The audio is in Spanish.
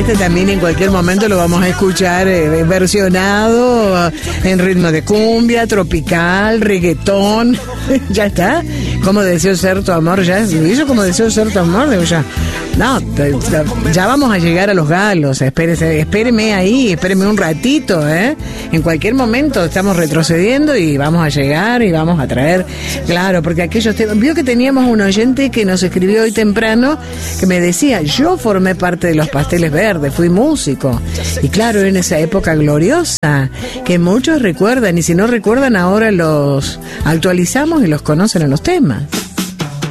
Este también en cualquier momento lo vamos a escuchar versionado en ritmo de cumbia, tropical, reggaetón. Ya está. Como deseo ser tu amor, ya lo hizo como deseo ser tu amor, digo ya. No, ya vamos a llegar a los galos. Espéreme ahí, espéreme un ratito, ¿eh? En cualquier momento estamos retrocediendo y vamos a llegar y vamos a traer, claro, porque aquellos temas. Vio que teníamos un oyente que nos escribió hoy temprano que me decía, yo formé parte de los Pasteles Verdes, fui músico. Y claro, en esa época gloriosa, que muchos recuerdan, y si no recuerdan ahora los actualizamos y los conocen en los temas.